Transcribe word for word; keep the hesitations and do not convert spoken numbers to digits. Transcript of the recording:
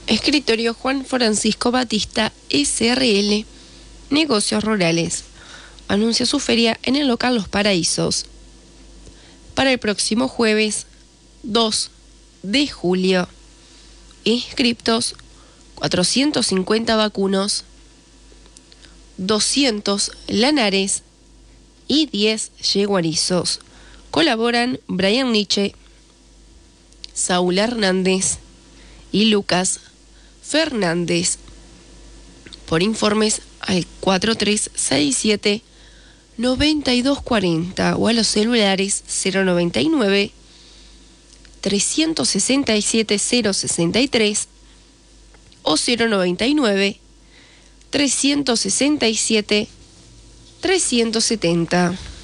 Escritorio Juan Francisco Batista S R L, Negocios Rurales. Anuncia su feria en el local Los Paraísos para el próximo jueves dos de julio. Inscriptos cuatrocientos cincuenta vacunos, doscientos lanares y diez yeguarizos. Colaboran Brian Nietzsche, Saúl Hernández y Lucas Fernández. Por informes al cuatro tres seis siete nueve dos cuatro cero o a los celulares cero noventa y nueve trescientos sesenta y siete cero sesenta y tres o cero noventa y nueve trescientos sesenta y siete trescientos setenta.